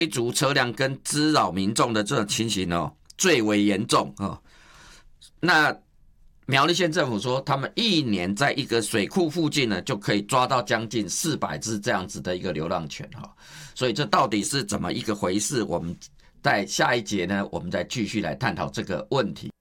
族车辆跟滋扰民众的这种情形哦，最为严重哦。那苗栗县政府说，他们1年在一个水库附近呢，就可以抓到将近400只这样子的一个流浪犬哈。所以这到底是怎么一个回事？我们在下一节呢，我们再继续来探讨这个问题。